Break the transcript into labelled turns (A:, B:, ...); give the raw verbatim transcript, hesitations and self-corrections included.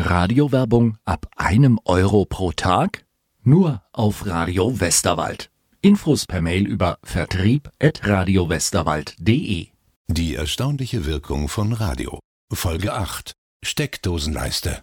A: Radiowerbung ab einem Euro pro Tag? Nur auf Radio Westerwald. Infos per Mail über vertrieb at radiowesterwald punkt de.
B: Die erstaunliche Wirkung von Radio. Folge acht. Steckdosenleiste.